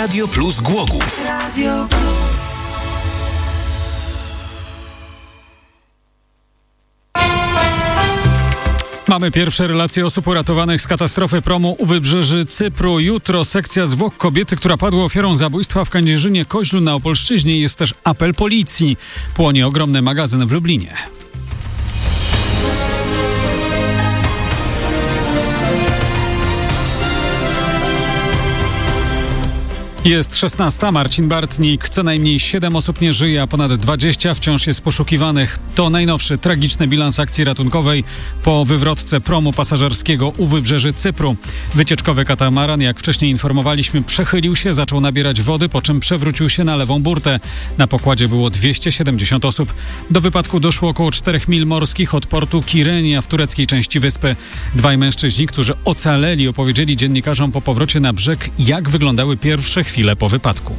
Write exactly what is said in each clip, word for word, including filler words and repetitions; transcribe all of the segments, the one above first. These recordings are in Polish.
Radio Plus Głogów. Radio Plus. Mamy pierwsze relacje osób uratowanych z katastrofy promu u wybrzeży Cypru. Jutro sekcja zwłok kobiety, która padła ofiarą zabójstwa w Kędzierzynie-Koźlu na Opolszczyźnie. Jest też apel policji. Płonie ogromny magazyn w Lublinie. Jest szesnasta, Marcin Bartnik. Co najmniej siedem osób nie żyje, a ponad dwadzieścia wciąż jest poszukiwanych. To najnowszy tragiczny bilans akcji ratunkowej po wywrotce promu pasażerskiego u wybrzeży Cypru. Wycieczkowy katamaran, jak wcześniej informowaliśmy, przechylił się, zaczął nabierać wody, po czym przewrócił się na lewą burtę. Na pokładzie było dwieście siedemdziesiąt osób. Do wypadku doszło około czterech mil morskich od portu Kirenia w tureckiej części wyspy. Dwaj mężczyźni, którzy ocaleli, opowiedzieli dziennikarzom po powrocie na brzeg, jak wyglądały pierwsze chwilę po wypadku.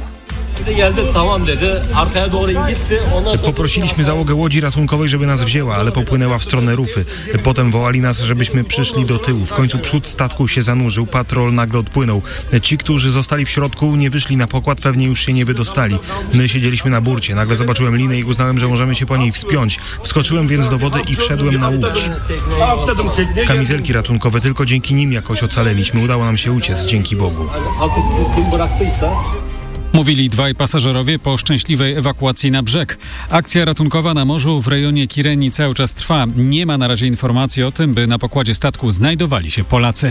Poprosiliśmy załogę łodzi ratunkowej, żeby nas wzięła, ale popłynęła w stronę Rufy. Potem wołali nas, żebyśmy przyszli do tyłu. W końcu przód statku się zanurzył, patrol nagle odpłynął. Ci, którzy zostali w środku, nie wyszli na pokład, pewnie już się nie wydostali. My siedzieliśmy na burcie. Nagle zobaczyłem linę i uznałem, że możemy się po niej wspiąć. Wskoczyłem więc do wody i wszedłem na łódź. Kamizelki ratunkowe, tylko dzięki nim jakoś ocaleliśmy. Udało nam się uciec, dzięki Bogu. Mówili dwaj pasażerowie po szczęśliwej ewakuacji na brzeg. Akcja ratunkowa na morzu w rejonie Kireni cały czas trwa. Nie ma na razie informacji o tym, by na pokładzie statku znajdowali się Polacy.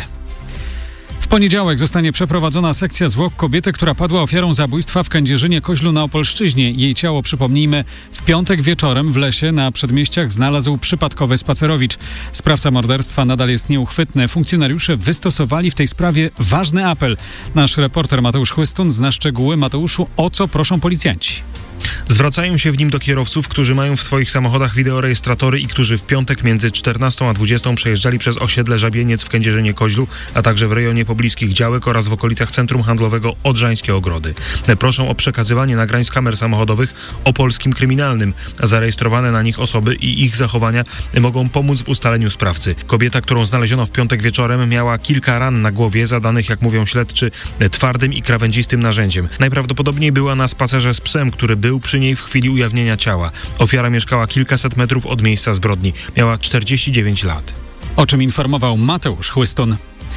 W poniedziałek zostanie przeprowadzona sekcja zwłok kobiety, która padła ofiarą zabójstwa w Kędzierzynie-Koźlu na Opolszczyźnie. Jej ciało, przypomnijmy, w piątek wieczorem w lesie na przedmieściach znalazł przypadkowy spacerowicz. Sprawca morderstwa nadal jest nieuchwytny. Funkcjonariusze wystosowali w tej sprawie ważny apel. Nasz reporter Mateusz Chłystun zna szczegóły. Mateuszu, o co proszą policjanci? Zwracają się w nim do kierowców, którzy mają w swoich samochodach wideorejestratory i którzy w piątek między czternastą a dwudziestą przejeżdżali przez osiedle Żabieniec w Kędzierzynie-Koźlu, a także w rejonie pobliskich działek oraz w okolicach centrum handlowego Odrzańskie Ogrody. Proszą o przekazywanie nagrań z kamer samochodowych o polskim kryminalnym. Zarejestrowane na nich osoby i ich zachowania mogą pomóc w ustaleniu sprawcy. Kobieta, którą znaleziono w piątek wieczorem, miała kilka ran na głowie, zadanych, jak mówią śledczy, twardym i krawędzistym narzędziem. Najprawdopodobniej była na spacerze z psem, który był przy niej w chwili ujawnienia ciała. Ofiara mieszkała kilkaset metrów od miejsca zbrodni. Miała czterdzieści dziewięć lat. O czym informował Mateusz Chłystun.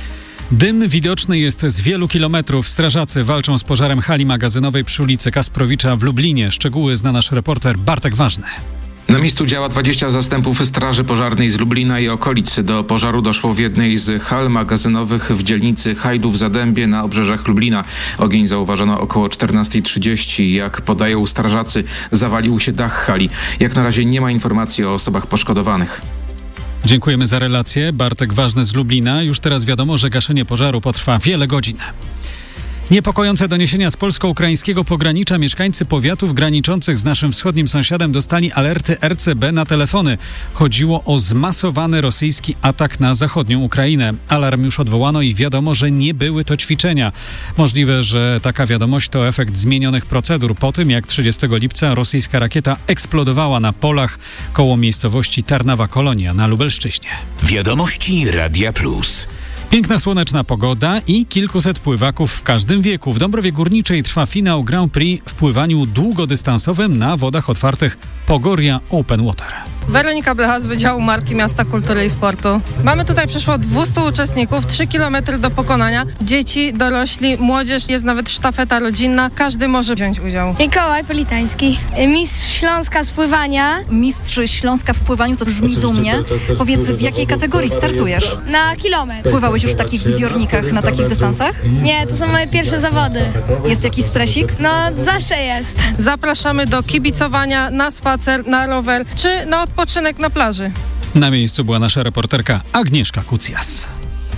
Dym widoczny jest z wielu kilometrów. Strażacy walczą z pożarem hali magazynowej przy ulicy Kasprowicza w Lublinie. Szczegóły zna nasz reporter Bartek Ważny. Na miejscu działa dwadzieścia zastępów Straży Pożarnej z Lublina i okolic. Do pożaru doszło w jednej z hal magazynowych w dzielnicy Hajdów-Zadębie na obrzeżach Lublina. Ogień zauważono około czternasta trzydzieści. Jak podają strażacy, zawalił się dach hali. Jak na razie nie ma informacji o osobach poszkodowanych. Dziękujemy za relację. Bartek Ważny z Lublina. Już teraz wiadomo, że gaszenie pożaru potrwa wiele godzin. Niepokojące doniesienia z polsko-ukraińskiego pogranicza. Mieszkańcy powiatów graniczących z naszym wschodnim sąsiadem dostali alerty R C B na telefony. Chodziło o zmasowany rosyjski atak na zachodnią Ukrainę. Alarm już odwołano i wiadomo, że nie były to ćwiczenia. Możliwe, że taka wiadomość to efekt zmienionych procedur po tym, jak trzydziestego lipca rosyjska rakieta eksplodowała na polach koło miejscowości Tarnawa Kolonia na Lubelszczyźnie. Wiadomości Radia Plus. Piękna słoneczna pogoda i kilkuset pływaków w każdym wieku. W Dąbrowie Górniczej trwa finał Grand Prix w pływaniu długodystansowym na wodach otwartych Pogoria Open Water. Weronika Blecha z Wydziału Marki Miasta Kultury i Sportu. Mamy tutaj przeszło dwieście uczestników, trzy kilometry do pokonania. Dzieci, dorośli, młodzież, jest nawet sztafeta rodzinna. Każdy może wziąć udział. Mikołaj Politański, mistrz Śląska z pływania. Mistrz Śląska w pływaniu to brzmi dumnie. Powiedz, w jakiej kategorii startujesz? Na kilometr. Pływałeś już w takich zbiornikach, na takich dystansach? Nie, to są moje pierwsze zawody. Jest jakiś stresik? No, zawsze jest. Zapraszamy do kibicowania, na spacer, na rower, czy na odpoczynek na plaży. Na miejscu była nasza reporterka Agnieszka Kucjas.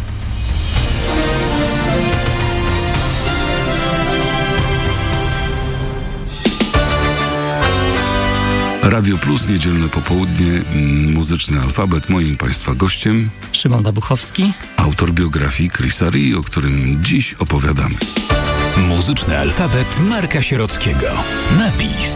Radio Plus, niedzielne popołudnie, muzyczny alfabet. Moim Państwa gościem Szymon Babuchowski, autor biografii Chrisa Rii, o którym dziś opowiadamy. Muzyczny alfabet Marka Sierockiego. Napis.